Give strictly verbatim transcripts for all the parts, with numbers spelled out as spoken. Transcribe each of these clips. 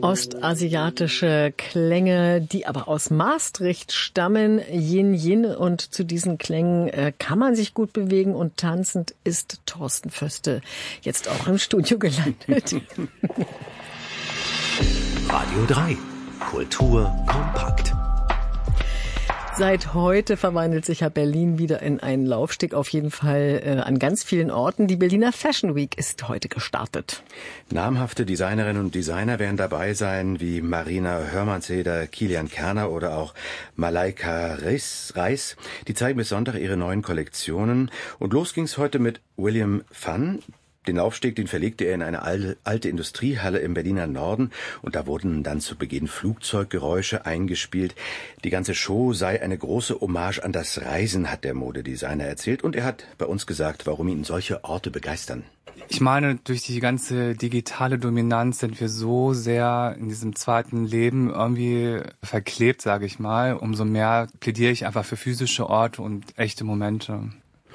Ostasiatische Klänge, die aber aus Maastricht stammen, Yin Yin. Und zu diesen Klängen äh, kann man sich gut bewegen und tanzend ist Thorsten Föste jetzt auch im Studio gelandet. Radio drei. Kultur kompakt. Seit heute verwandelt sich ja Berlin wieder in einen Laufsteg, auf jeden Fall äh, an ganz vielen Orten. Die Berliner Fashion Week ist heute gestartet. Namhafte Designerinnen und Designer werden dabei sein, wie Marina Hörmannseder, Kilian Kerner oder auch Malaika Reis. Die zeigen bis Sonntag ihre neuen Kollektionen. Und los ging's heute mit William Fan. Den Laufsteg, den verlegte er in eine alte, alte Industriehalle im Berliner Norden und da wurden dann zu Beginn Flugzeuggeräusche eingespielt. Die ganze Show sei eine große Hommage an das Reisen, hat der Modedesigner erzählt, und er hat bei uns gesagt, warum ihn solche Orte begeistern. Ich meine, durch die ganze digitale Dominanz sind wir so sehr in diesem zweiten Leben irgendwie verklebt, sage ich mal. Umso mehr plädiere ich einfach für physische Orte und echte Momente.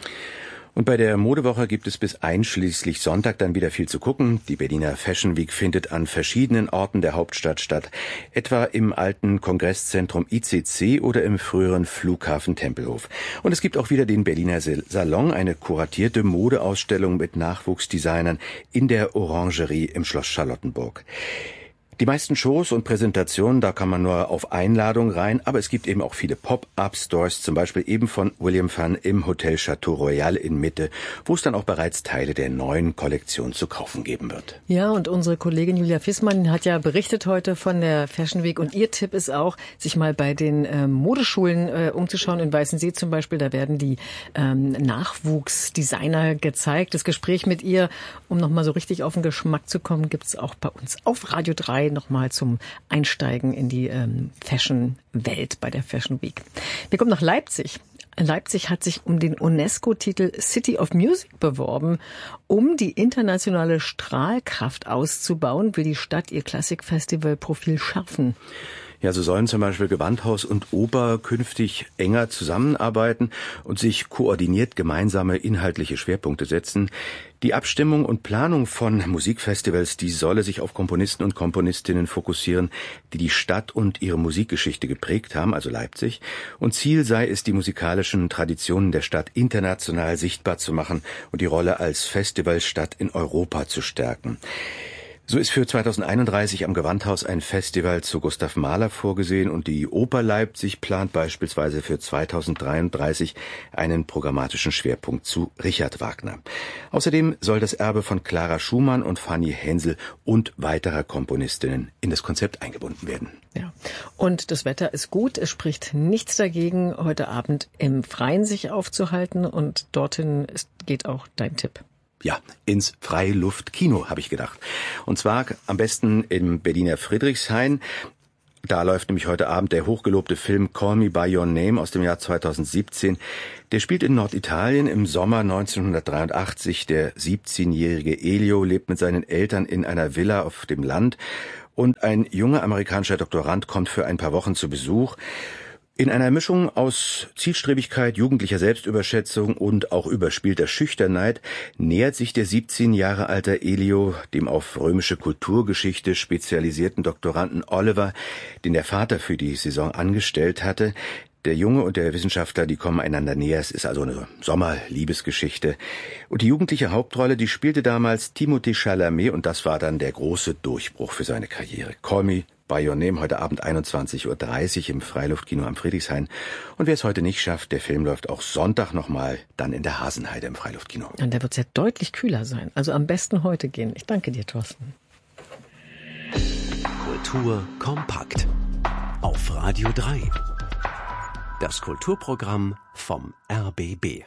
Und bei der Modewoche gibt es bis einschließlich Sonntag dann wieder viel zu gucken. Die Berliner Fashion Week findet an verschiedenen Orten der Hauptstadt statt, etwa im alten Kongresszentrum I C C oder im früheren Flughafen Tempelhof. Und es gibt auch wieder den Berliner Salon, eine kuratierte Modeausstellung mit Nachwuchsdesignern in der Orangerie im Schloss Charlottenburg. Die meisten Shows und Präsentationen, da kann man nur auf Einladung rein, aber es gibt eben auch viele Pop-up-Stores, zum Beispiel eben von William Fan im Hotel Chateau Royal in Mitte, wo es dann auch bereits Teile der neuen Kollektion zu kaufen geben wird. Ja, und unsere Kollegin Julia Fissmann hat ja berichtet heute von der Fashion Week und ihr Tipp ist auch, sich mal bei den äh, Modeschulen äh, umzuschauen. In Weißensee zum Beispiel, da werden die ähm, Nachwuchsdesigner gezeigt. Das Gespräch mit ihr, um nochmal so richtig auf den Geschmack zu kommen, gibt's auch bei uns auf Radio drei nochmal zum Einsteigen in die ähm, Fashion-Welt bei der Fashion Week. Wir kommen nach Leipzig. Leipzig hat sich um den UNESCO-Titel City of Music beworben. Um die internationale Strahlkraft auszubauen, will die Stadt ihr Klassikfestival-Profil schärfen. Ja, so sollen zum Beispiel Gewandhaus und Oper künftig enger zusammenarbeiten und sich koordiniert gemeinsame inhaltliche Schwerpunkte setzen. Die Abstimmung und Planung von Musikfestivals, die solle sich auf Komponisten und Komponistinnen fokussieren, die die Stadt und ihre Musikgeschichte geprägt haben, also Leipzig. Und Ziel sei es, die musikalischen Traditionen der Stadt international sichtbar zu machen und die Rolle als Festivalstadt in Europa zu stärken. So ist für zweitausendeinunddreißig am Gewandhaus ein Festival zu Gustav Mahler vorgesehen und die Oper Leipzig plant beispielsweise für zweitausenddreiunddreißig einen programmatischen Schwerpunkt zu Richard Wagner. Außerdem soll das Erbe von Clara Schumann und Fanny Hensel und weiterer Komponistinnen in das Konzept eingebunden werden. Ja, und das Wetter ist gut. Es spricht nichts dagegen, heute Abend im Freien sich aufzuhalten und dorthin ist, geht auch dein Tipp. Ja, ins Freiluftkino, habe ich gedacht. Und zwar am besten im Berliner Friedrichshain. Da läuft nämlich heute Abend der hochgelobte Film Call Me By Your Name aus dem Jahr zweitausendsiebzehn. Der spielt in Norditalien im Sommer neunzehnhundertdreiundachtzig. Der siebzehnjährige Elio lebt mit seinen Eltern in einer Villa auf dem Land. Und ein junger amerikanischer Doktorand kommt für ein paar Wochen zu Besuch. In einer Mischung aus Zielstrebigkeit, jugendlicher Selbstüberschätzung und auch überspielter Schüchternheit nähert sich der siebzehn Jahre alte Elio dem auf römische Kulturgeschichte spezialisierten Doktoranden Oliver, den der Vater für die Saison angestellt hatte. Der Junge und der Wissenschaftler, die kommen einander näher. Es ist also eine Sommerliebesgeschichte. Und die jugendliche Hauptrolle, die spielte damals Timothée Chalamet und das war dann der große Durchbruch für seine Karriere. Call Me By Your Name, heute Abend einundzwanzig Uhr dreißig im Freiluftkino am Friedrichshain. Und wer es heute nicht schafft, der Film läuft auch Sonntag nochmal dann in der Hasenheide im Freiluftkino. Und da wird es ja deutlich kühler sein. Also am besten heute gehen. Ich danke dir, Thorsten. Kultur kompakt auf Radio drei. Das Kulturprogramm vom R B B.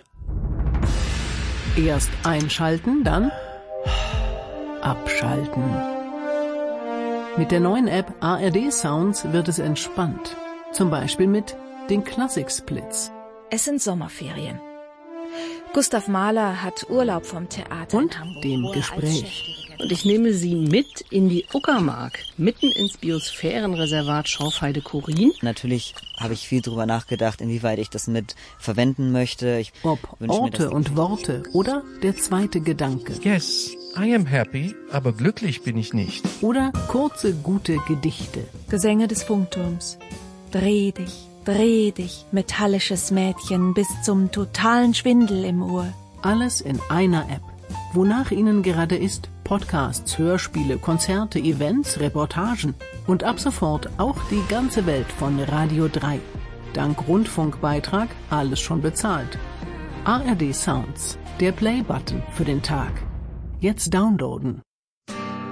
Erst einschalten, dann abschalten. Mit der neuen App A R D Sounds wird es entspannt. Zum Beispiel mit den Klassiksplits. Es sind Sommerferien. Gustav Mahler hat Urlaub vom Theater und in Hamburg, dem Gespräch. Und ich nehme Sie mit in die Uckermark, mitten ins Biosphärenreservat Schorfheide-Chorin. Natürlich habe ich viel drüber nachgedacht, inwieweit ich das mit verwenden möchte. Ich Ob Orte und Worte oder der zweite Gedanke. Yes, I am happy, aber glücklich bin ich nicht. Oder kurze, gute Gedichte. Gesänge des Funkturms. Dreh dich, dreh dich, metallisches Mädchen, bis zum totalen Schwindel im Ohr. Alles in einer App. Wonach Ihnen gerade ist, Podcasts, Hörspiele, Konzerte, Events, Reportagen und ab sofort auch die ganze Welt von Radio drei. Dank Rundfunkbeitrag alles schon bezahlt. A R D Sounds, der Play-Button für den Tag. Jetzt downloaden.